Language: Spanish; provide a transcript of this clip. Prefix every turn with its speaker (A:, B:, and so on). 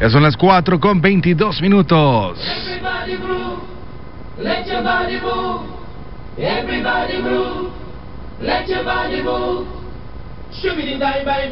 A: Ya son las 4:22.
B: Everybody move, let your body move. Everybody move, let your body move. Shimmy the die by